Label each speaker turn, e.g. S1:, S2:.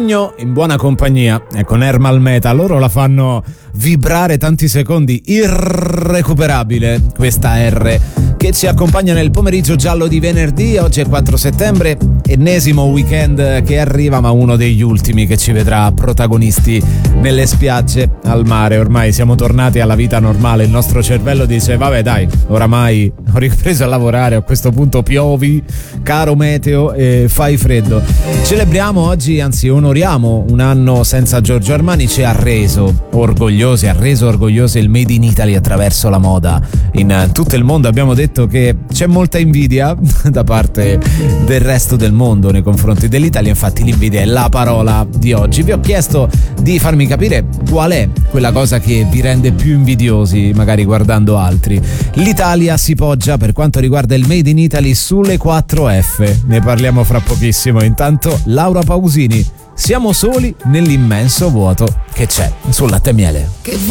S1: Cigno in buona compagnia, ecco, Nermal Meta, loro la fanno vibrare tanti secondi, irrecuperabile questa R che ci accompagna nel pomeriggio giallo di venerdì. Oggi è 4 settembre, ennesimo weekend che arriva, ma uno degli ultimi che ci vedrà protagonisti nelle spiagge, al mare. Ormai siamo tornati alla vita normale, il nostro cervello dice vabbè dai, oramai ho ripreso a lavorare, a questo punto piovi, caro meteo, e fai freddo. Celebriamo oggi, anzi onoriamo un anno senza Giorgio Armani. Ci ha reso orgogliosi il Made in Italy attraverso la moda in tutto il mondo. Abbiamo detto che c'è molta invidia da parte del resto del mondo nei confronti dell'Italia, infatti l'invidia è la parola di oggi. Vi ho chiesto di farmi capire qual è quella cosa che vi rende più invidiosi magari guardando altri. L'Italia si poggia per quanto riguarda il Made in Italy sulle 4F, ne parliamo fra pochissimo. Intanto Laura Pausini, siamo soli nell'immenso vuoto che c'è sul Latte e Miele.
S2: Che